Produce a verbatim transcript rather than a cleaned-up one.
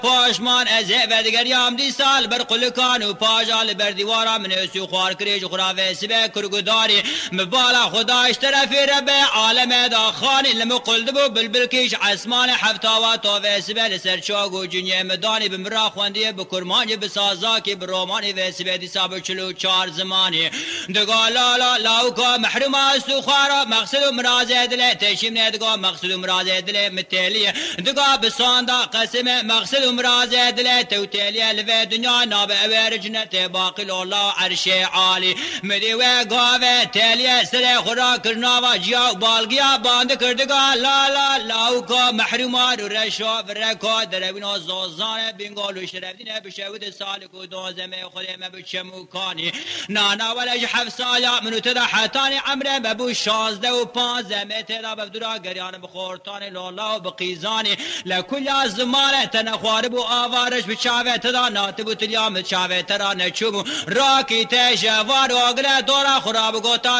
پاشمان از و دیگریام دی سال بر قلکان و پاجال بر دیوارا من اسو خوار کریج خرافه سبه کرگوداری مبالا خداش طرفی رب عالم دا خانی لما قلدبو بلبل کش عسمان حفتاوا توفه سبه لسر چاگو جنیه مدانی بمرا خواندیه بکرمانی بسازاکی برومانی و سبه دی سابر چلو چار زمانی دگا لالا لاوکا محروم اسو خوارا مقصد و مرازه دله تشیم ندگا مقصد و مرازه دله متلیه دگا بساندا قسم مقصد و مرازه دله توتیلیه لفه دنیا ناب اویر جنت باقی الله عرش عالی مدی و گاوه تلیه سر خورا کرناوا جیا بالگیا باند کردگا لالا لاوکا محرومان و رشا و رکا دربینا زازان بینگال و شرفدینه بشود سالک و دوزمه خودمه بچموکانی نانا ولج حفصایا منو تدا حتانی عمره ببو شازده و پانزمه تدا بفدرا گریان بخورتانی لالا و بقیزانی لکل زمانه تنخوار بو آوارش بچاوه تدا ناتبو تلیام چاوه ترا نچوبو راکی تیشه وار و اگره دورا خراب گوتا